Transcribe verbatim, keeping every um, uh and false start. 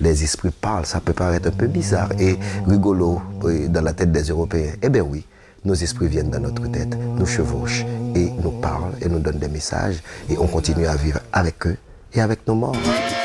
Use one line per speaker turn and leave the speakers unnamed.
les esprits parlent. Ça peut paraître un peu bizarre et rigolo dans la tête des Européens. Eh bien oui, nos esprits viennent dans notre tête, nous chevauchent et nous parlent et nous donnent des messages et on continue à vivre avec eux et avec nos morts.